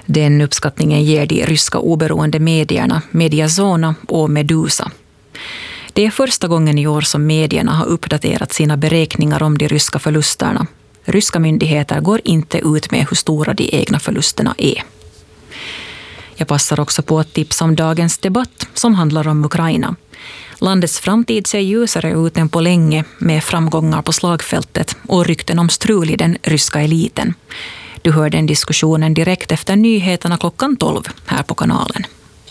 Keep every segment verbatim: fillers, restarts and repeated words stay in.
Den uppskattningen ger de ryska oberoende medierna Mediazona och Medusa. Det är första gången i år som medierna har uppdaterat sina beräkningar om de ryska förlusterna. Ryska myndigheter går inte ut med hur stora de egna förlusterna är. Jag passar också på att tipsa om dagens debatt som handlar om Ukraina. Landets framtid ser ljusare ut än på länge med framgångar på slagfältet och rykten om strul i den ryska eliten. Du hör den diskussionen direkt efter nyheterna klockan tolv här på kanalen.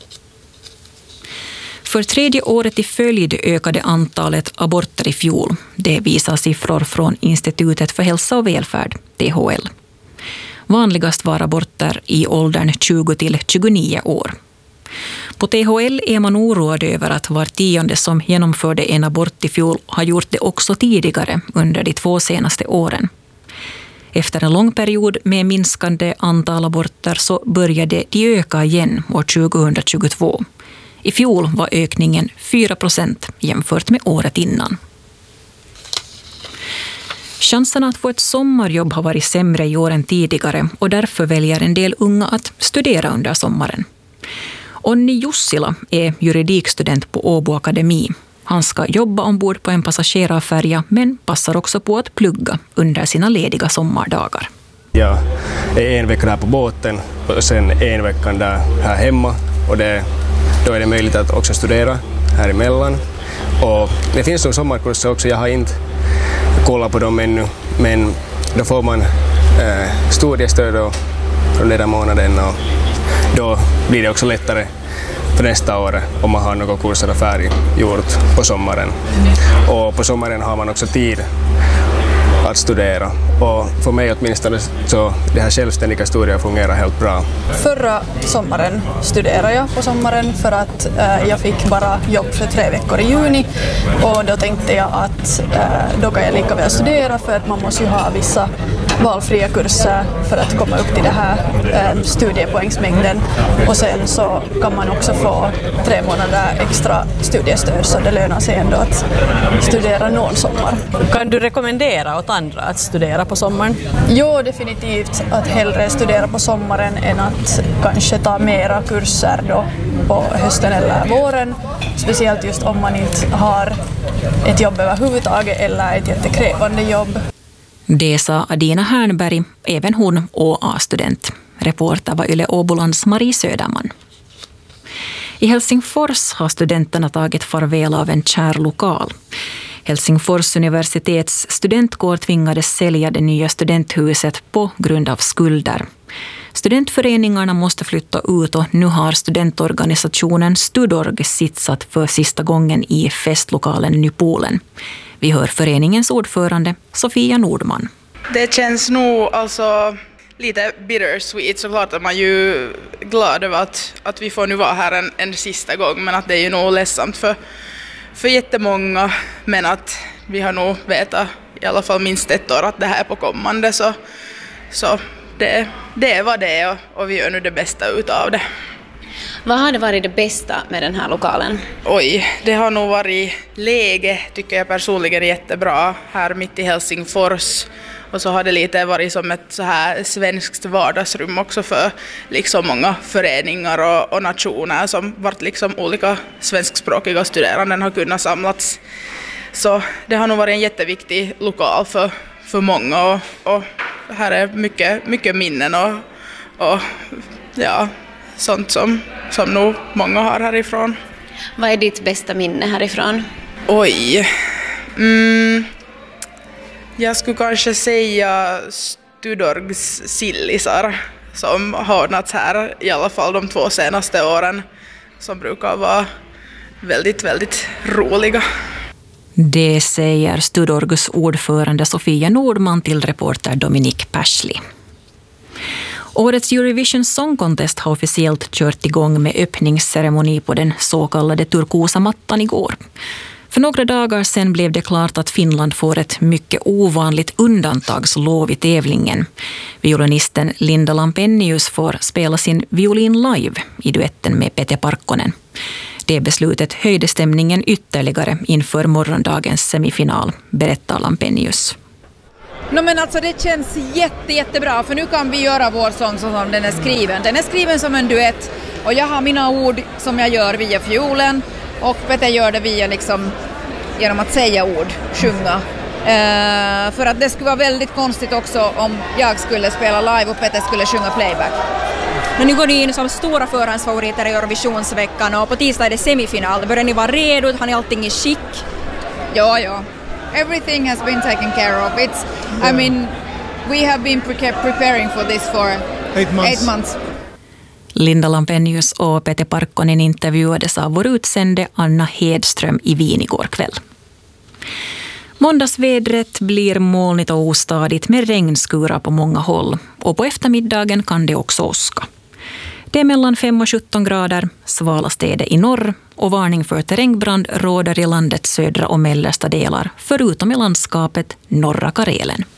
För tredje året i följd ökade antalet aborter i fjol. Det visar siffror från Institutet för hälsa och välfärd, T H L. Vanligast var aborter i åldern tjugo till tjugonio år. På T H L är man oroad över att var tionde som genomförde en abort i fjol har gjort det också tidigare under de två senaste åren. Efter en lång period med minskande antal aborter så började de öka igen år tjugohundratjugotvå. I fjol var ökningen fyra procent jämfört med året innan. Chanserna att få ett sommarjobb har varit sämre i år än tidigare och därför väljer en del unga att studera under sommaren. Onni Jussila är juridikstudent på Åbo Akademi. Han ska jobba ombord på en passagerarfärja men passar också på att plugga under sina lediga sommardagar. Jag är en vecka där på båten och sen en vecka där här hemma och det, då är det möjligt att också studera här emellan. Och det finns nog sommarkurser också, jag har inte kollat på dem ännu, men då får man eh, studiestöd då, från den där månaden och då blir det också lättare för nästa år om man har några kurser färdiggjort på sommaren. Och på sommaren har man också tid att studera. Och för mig åtminstone så det här självständiga studier fungerar helt bra. Förra sommaren studerade jag på sommaren för att eh, jag fick bara jobb för tre veckor i juni. Och då tänkte jag att eh, då kan jag lika väl studera för att man måste ju ha vissa valfria kurser för att komma upp till det här eh, studiepoängsmängden. Och sen så kan man också få tre månader extra studiestöd så det lönar sig ändå att studera någon sommar. Kan du rekommendera åt andra att studera på sommaren? Jo, definitivt att hellre studera på sommaren än att kanske ta mera kurser då på hösten eller våren. Speciellt just om man inte har ett jobb överhuvudtaget eller ett jättekrävande jobb. Det sa Adina Hernberg, även hon Å A-student. Reporter var Yle Åbolands Marie Söderman. I Helsingfors har studenterna tagit farväl av en kär lokal. Helsingfors universitets studentkår tvingades sälja det nya studenthuset på grund av skulder. Studentföreningarna måste flytta ut och nu har studentorganisationen Studorg sitsat för sista gången i festlokalen Nypolen. Vi hör föreningens ordförande Sofia Nordman. Det känns nog alltså lite bittersweet, såklart att man är ju glad över att, att vi får nu vara här en, en sista gång, men att det är ju nog ledsamt för, för jättemånga, men att vi har nog vetat i alla fall minst ett år att det här är på kommande, så, så det, det är vad det är och, och vi gör nu det bästa utav det. Vad har det varit det bästa med den här lokalen? Oj, det har nog varit läge, tycker jag personligen är jättebra, här mitt i Helsingfors. Och så har det lite varit som ett så här svenskt vardagsrum också för liksom många föreningar och, och nationer som varit liksom olika svenskspråkiga studerande har kunnat samlats. Så det har nog varit en jätteviktig lokal för, för många och, och här är mycket, mycket minnen och, och ja, sånt som, som nog många har härifrån. Vad är ditt bästa minne härifrån? Oj, mm, jag skulle kanske säga Studorgs sillisar som har ordnats här i alla fall de två senaste åren, som brukar vara väldigt, väldigt roliga. Det säger Studorgs ordförande Sofia Nordman till reporter Dominik Persley. Årets Eurovision Song Contest har officiellt kört igång med öppningsceremoni på den så kallade turkosa mattan igår. För några dagar sedan blev det klart att Finland får ett mycket ovanligt undantagslov i tävlingen. Violinisten Linda Lampenius får spela sin violin live i duetten med Pete Parkkonen. Det beslutet höjde stämningen ytterligare inför morgondagens semifinal, berättar Lampenius. No, men alltså det känns jätte, jättebra, för nu kan vi göra vår sång så som den är skriven. Den är skriven som en duett och jag har mina ord som jag gör via fiolen och Peter gör det via liksom genom att säga ord, sjunga. Uh, för att det skulle vara väldigt konstigt också om jag skulle spela live och Peter skulle sjunga playback. Men nu går ni in som stora förhandsfavoriter i Eurovisionsveckan och på tisdag är det semifinal. Börjar ni vara redo? Har ni allting i skick? Ja, ja. Everything has been taken care of. It's, yeah. I mean, we have been pre- preparing for this for eight months. Eight months. Linda Lampenius och Peter Parkkonen intervjuades av vår utsände Anna Hedström i Wien igår kväll. Måndagsvädret blir molnigt och ostadigt med regnskurar på många håll. Och på eftermiddagen kan det också åska. Det är mellan fem och sjutton grader, svalast är det i norr och varning för terrängbrand råder i landets södra och mellersta delar, förutom i landskapet norra Karelen.